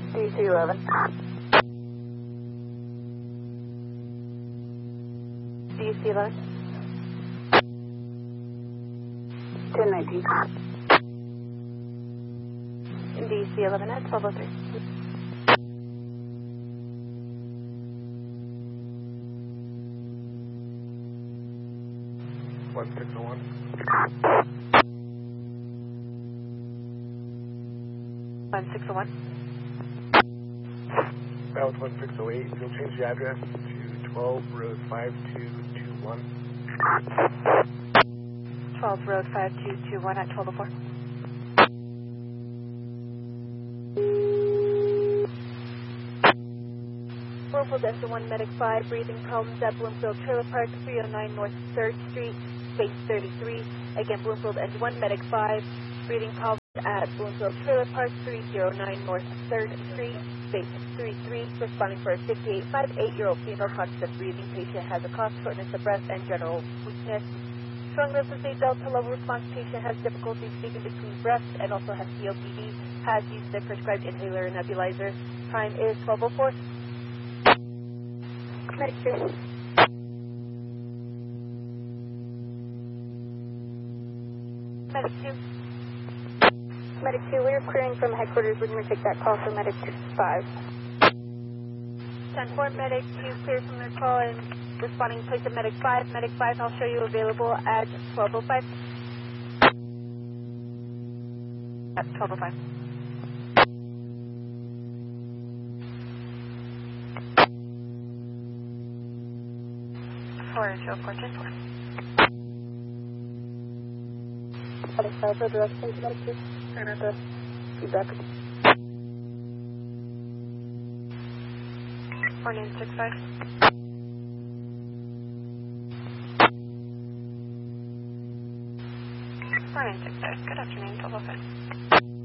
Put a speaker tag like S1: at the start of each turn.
S1: DC-11. DC-11. 1019. DC-11 at 1203.
S2: One 601.
S1: One 601.
S2: That was 1608. You'll change the address to 12 Road 5221.
S1: 12 Road 5221 at 1204. Bloomfield SO1 Medic 5, breathing problems at Bloomfield Trailer Park, 309 North 3rd Street, space 33. Again, Bloomfield SO1 Medic 5, breathing problems at Bloomfield Trailer Park, 309 North 3rd Street, space 33. Responding for a 58-year-old female conscious breathing patient has a cough, shortness of breath, and general weakness. Strong lymphocyte delta level response patient has difficulty speaking between breaths and also has COPD, has used the prescribed inhaler and nebulizer. Time is 12:04. Medic 2. Medic 2. Medic 2, we're clearing from headquarters. We're going to take that call for Medic 5. 10-4, Medic 2 clear from their call and responding place of Medic 5. Medic 5, I'll show you available at 12:05. At 12:05. For show 410. Medic 5 for direction to Medic 2. Turn on the feedback. 4965. 4965. Good afternoon, 1205.